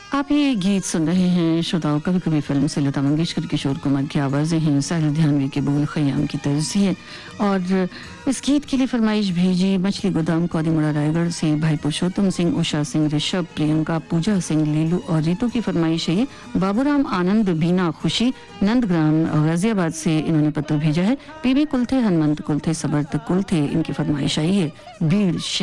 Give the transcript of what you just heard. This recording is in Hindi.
आप ये गीत सुन रहे हैं श्रोताओं, कभी कभी फिल्म से लता मंगेशकर, किशोर कुमार की आवाज़ें हैं, साहिल ध्यानवी के बोल, खयाम की तर्ज है। और इस गीत के लिए फरमाइश भेजी मछली गोदाम कौदीमुड़ा रायगढ़ से भाई पुरुषोत्तम सिंह, उषा सिंह, ऋषभ, प्रियंका, पूजा सिंह, लीलू और रीतू की फरमाइश है ये। बाबूराम आनंद, बीना, खुशी नंदग्राम गाजियाबाद से इन्होंने पत्र भेजा है। पीबी कुलथे, हनुमंत कुलथे, सबर्त कुलथे, इनकी फरमाइश आई है। भीड़